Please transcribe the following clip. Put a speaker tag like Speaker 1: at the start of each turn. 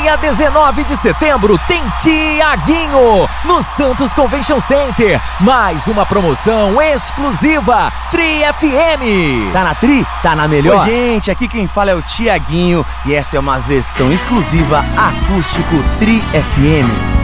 Speaker 1: Dia 19 de setembro tem Tiaguinho no Santos Convention Center. Mais uma promoção exclusiva Tri FM.
Speaker 2: Tá na Tri? Tá na melhor? Oi, gente, aqui quem fala é o Tiaguinho e essa é uma versão exclusiva acústico Tri FM.